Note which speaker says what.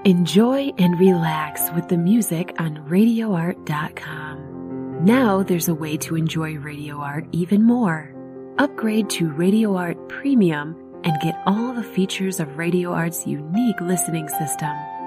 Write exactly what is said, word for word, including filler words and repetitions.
Speaker 1: Enjoy and relax with the music on radio art dot com. Now there's a way to enjoy Radio Art even more. Upgrade to Radio Art Premium and get all the features of Radio Art's unique listening system.